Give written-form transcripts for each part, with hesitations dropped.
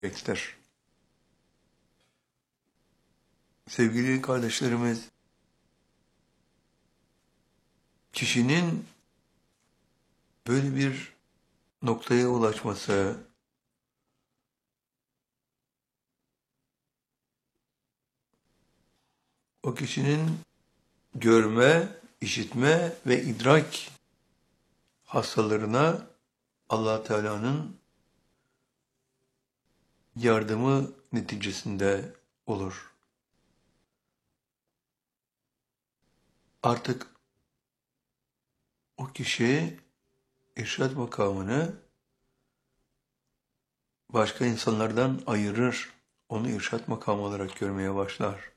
gerektir. Sevgili kardeşlerimiz, kişinin böyle bir noktaya ulaşması, o kişinin görme, işitme ve idrak hastalarına Allah Teala'nın yardımı neticesinde olur. Artık o kişi irşad makamını başka insanlardan ayırır, onu irşad makamı olarak görmeye başlar.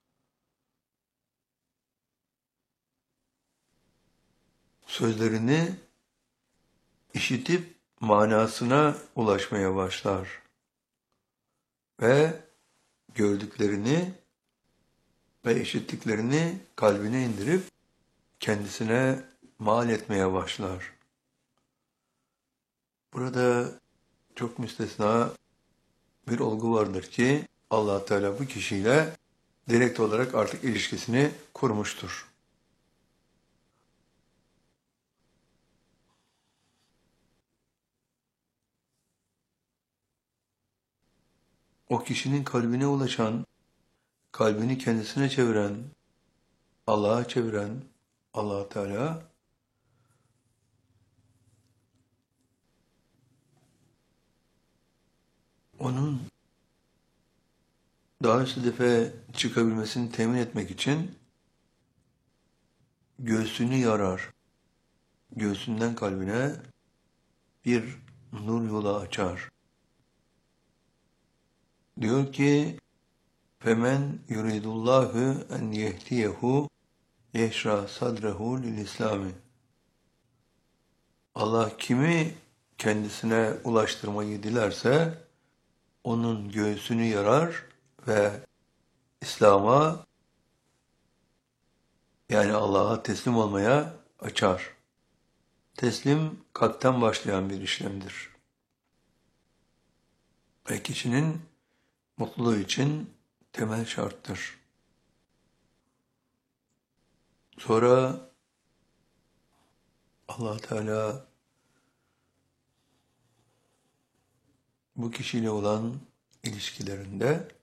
Sözlerini işitip manasına ulaşmaya başlar ve gördüklerini ve işittiklerini kalbine indirip kendisine mal etmeye başlar. Burada çok müstesna bir olgu vardır ki Allah Teala bu kişiyle direkt olarak artık ilişkisini kurmuştur. O kişinin kalbine ulaşan, kalbini kendisine çeviren, Allah'a çeviren Allah Teala onun daha üst hedefe çıkabilmesini temin etmek için göğsünü yarar. Göğsünden kalbine bir nur yolu açar. Diyor ki, فَمَنْ يُرِيدُ اللّٰهُ اَنْ يَهْدِيَهُ يَشْرَى صَدْرَهُ لِلْإِسْلَامِ. Allah kimi kendisine ulaştırmayı dilerse, onun göğsünü yarar ve İslam'a, yani Allah'a teslim olmaya açar. Teslim kalpten başlayan bir işlemdir. Ve kişinin mutluluğu için temel şarttır. Sonra Allah Teala bu kişiyle olan ilişkilerinde